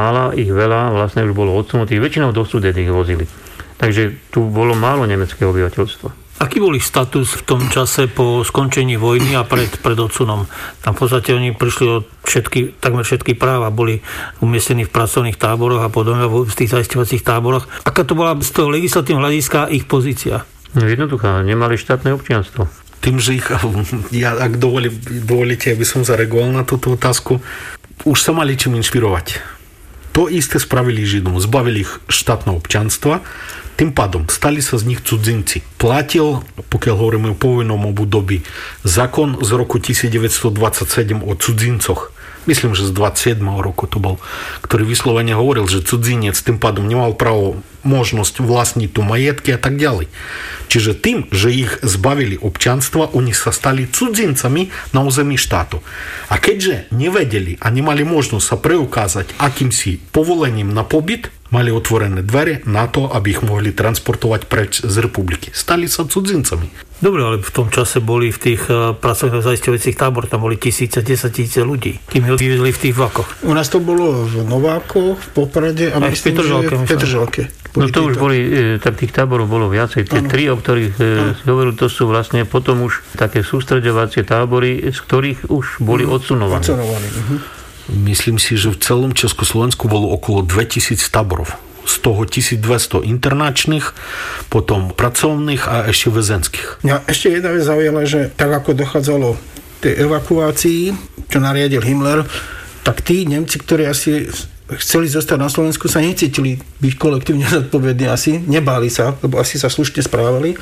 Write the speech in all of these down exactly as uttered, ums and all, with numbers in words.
mála, ich veľa vlastne už bolo odsunutých, väčšinou do Sudených vozili. Takže tu bolo málo nemeckého obyvateľstva. Aký bol ich status v tom čase po skončení vojny a pred, pred odsunom? Tam v podstate oni prišli o všetky, takmer všetky práva, boli umiestnení v pracovných táboroch a podobne v tých zaisťovacích táboroch. Aká to bola z toho legislatívneho hľadiska ich pozícia? No jednoduchá, nemali štátne občianstvo. Tým, že ich, ja, ak dovolí, dovolíte, aby som zareagoval na túto otázku, už sa mali čím inšpirovať. To isté spravili Židom, zbavili ich štátneho občianstva, tým pádom stali sa z nich cudzinci. Platil, pokiaľ hovoríme o povojnom období, zákon z roku devätnásťstodvadsaťsedem o cudzincoch. Myslím, že z dvadsiateho siedmeho roku to bol, ktorý vyslovene hovoril, že cudzinec tým pádom nemal právo možnosť vlastniť tu majetky a tak ďalej. Čiže tým, že ich zbavili občianstva, oni sa stali cudzincami na území štátu. A keďže nevedeli a nemali možnosť sa preukázať akýmsi povolením na pobyt, mali otvorené dvere na to, aby ich mohli transportovať preč z republiky. Stali sa cudzincami. Dobre, ale v tom čase boli v tých pracovných zaisťovacích táboroch, tam boli tisíce, desaťtisíce ľudí. Kým ich vyvezli v tých vlakoch. U nás to bolo v Novákoch, v Poprade a myslím, že v Petržalke. No to už boli, tak tých táborov bolo viacej. Tie ano. tri, o ktorých si hovoril, to sú vlastne potom už také sústreďovacie tábory, z ktorých už boli odsunovaní. Odsunovaní. Uh-huh. Myslím si, že v celom Československu bolo okolo dvetisíc táborov. Z toho tisícdvesto internačných, potom pracovných a ešte väzenských. Ja, ešte jedna vec zaujala, že tak ako dochádzalo tej evakuácii, čo nariadil Himmler, tak tí Nemci, ktorí asi chceli zostať na Slovensku, sa necítili byť kolektívne zodpovední asi, nebáli sa, lebo asi sa slušne správali.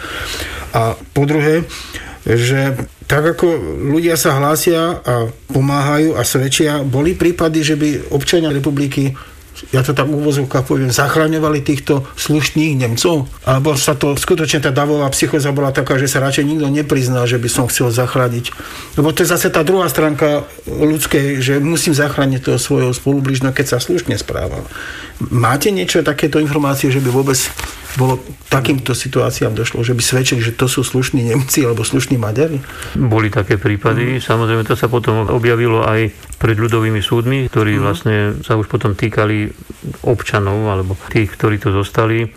A po druhé, že tak ako ľudia sa hlásia a pomáhajú a svedčia, boli prípady, že by občania republiky, ja to tak v úvozovkách poviem, zachraňovali týchto slušných Nemcov? Alebo sa to, skutočne tá davová psychóza bola taká, že sa radšej nikto neprizná, že by som chcel zachrániť. Lebo to je zase tá druhá stránka ľudskej, že musím zachrániť toho svojho spolubližného, keď sa slušne správal. Máte niečo, takéto informácie, že by vôbec bolo takýmto situáciám došlo, že by svedčili, že to sú slušní Nemci alebo slušní Maďari? Boli také prípady. Mm. Samozrejme, to sa potom objavilo aj pred ľudovými súdmi, ktorí mm. vlastne sa už potom týkali občanov alebo tých, ktorí tu zostali,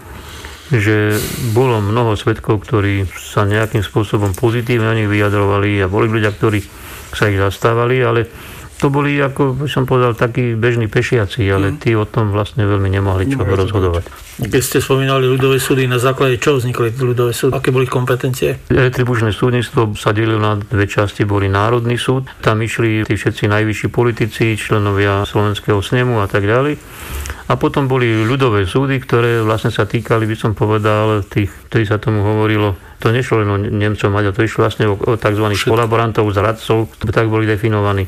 že bolo mnoho svedkov, ktorí sa nejakým spôsobom pozitívne o nich vyjadrovali a boli ľudia, ktorí sa ich zastávali, ale to boli, ako by som povedal, takí bežní pešiaci, ale tí o tom vlastne veľmi nemohli čo rozhodovať. Keď ste spomínali ľudové súdy, na základe čoho vznikli ľudové súdy? Aké boli kompetencie? Retribučné súdnictvo sa delilo na dve časti, boli Národný súd, tam išli tí všetci najvyšší politici, členovia Slovenského snemu a tak ďalej. A potom boli ľudové súdy, ktoré vlastne sa týkali, by som povedal, tých, ktorí sa tomu hovorilo, to nešlo len o Nemcov, Maďarov, to išlo vlastne o, o tzv. Kolaborantov, zradcov, tak boli definovaní.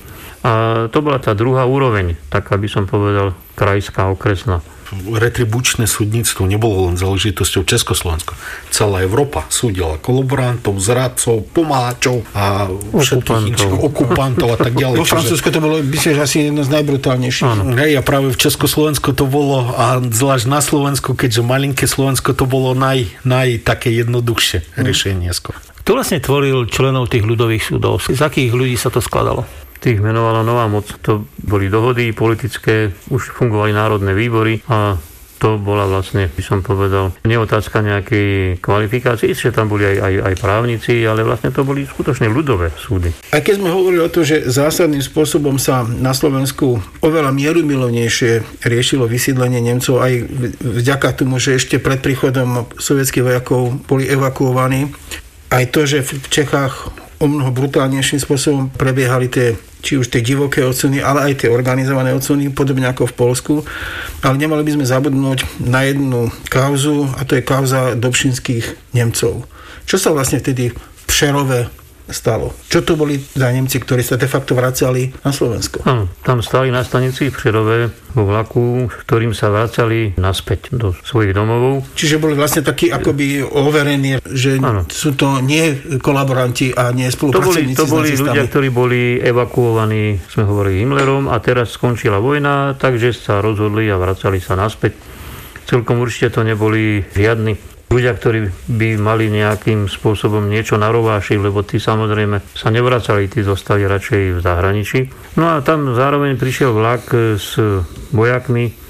A to bola tá druhá úroveň, tak aby som povedal, krajská, okresná. Retribučné súdnictvo nebolo len záležitosťou Československa. Celá Európa súdila kolaborantov, zradcov, pomáčov a všetkých inčích, okupantov a tak ďalej. Vo Francúzsku to bolo, myslím, že asi jedno z najbrutálnejších. Hej, a práve v Československu to bolo, a zvlášť na Slovensku, keďže malinké Slovensko, to bolo naj, naj také jednoduchšie riešenie skôr. Kto vlastne tvoril členov tých ľudových súdov? Z akých ľudí sa to skladalo? Tých menovala nová moc. To boli dohody politické, už fungovali národné výbory a to bola vlastne, by som povedal, neotázka nejakej kvalifikácie, že tam boli aj, aj, aj právnici, ale vlastne to boli skutočne ľudové súdy. A keď sme hovorili o to, že zásadným spôsobom sa na Slovensku oveľa mierumilovnejšie riešilo vysídlenie Nemcov aj vďaka tomu, že ešte pred príchodom sovietských vojakov boli evakuovaní, aj to, že v Čechách o mnoho brutálnejším spôsobom prebiehali tie, či už tie divoké odsuny, ale aj tie organizované odsuny, podobne ako v Poľsku. Ale nemali by sme zabudnúť na jednu kauzu, a to je kauza dobšinských Nemcov. Čo sa vlastne vtedy v Přerove stalo? Čo to boli za Nemci, ktorí sa de facto vracali na Slovensko? Áno, tam stáli na stanici v Přerove vo vlaku, ktorým sa vracali naspäť do svojich domovov. Čiže boli vlastne takí akoby overení, že ano. Sú to nie kolaboranti a nie spolupracovníci to boli, to boli s nacistami. ľudia, ktorí boli evakuovaní, sme hovorili, Himmlerom, a teraz skončila vojna, takže sa rozhodli a vracali sa naspäť. Celkom určite to neboli žiadni ľudia, ktorí by mali nejakým spôsobom niečo narovášiť, lebo tí samozrejme sa nevracali, tí zostali radšej v zahraničí. No a tam zároveň prišiel vlak s vojakmi,